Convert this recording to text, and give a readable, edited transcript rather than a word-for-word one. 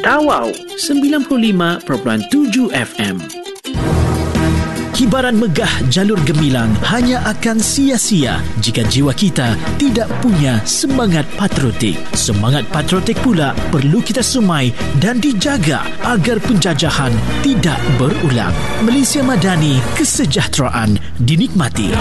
Tawau 95.7 FM. Kibaran megah jalur gemilang hanya akan sia-sia jika jiwa kita tidak punya semangat patriotik. Semangat patriotik pula perlu kita sumai dan dijaga agar penjajahan tidak berulang. Malaysia Madani, kesejahteraan dinikmati.